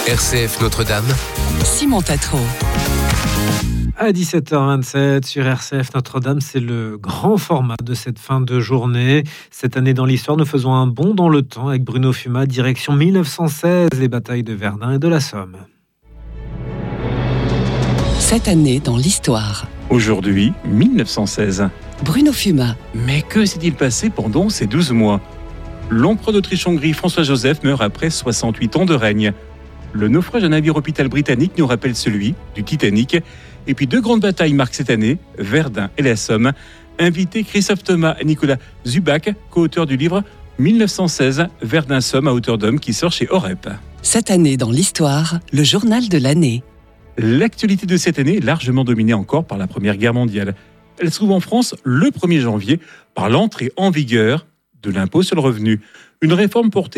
RCF Notre-Dame. Simon Tatro. À 17h27 sur RCF Notre-Dame, c'est le grand format de cette fin de journée. Cette année dans l'histoire, nous faisons un bond dans le temps avec Bruno Fumat, direction 1916, les batailles de Verdun et de la Somme. Cette année dans l'histoire. Aujourd'hui, 1916. Bruno Fumat. Mais que s'est-il passé pendant ces 12 mois ? L'empereur d'Autriche-Hongrie, François-Joseph, meurt après 68 ans de règne. Le naufrage d'un navire-hôpital britannique nous rappelle celui du Titanic. Et puis deux grandes batailles marquent cette année, Verdun et la Somme. Invités Christophe Thomas et Nicolas Zubac, co-auteurs du livre 1916, Verdun-Somme à hauteur d'homme qui sort chez Orep. Cette année dans l'histoire, le journal de l'année. L'actualité de cette année est largement dominée encore par la Première Guerre mondiale. Elle s'ouvre en France le 1er janvier par l'entrée en vigueur de l'impôt sur le revenu. Une réforme portée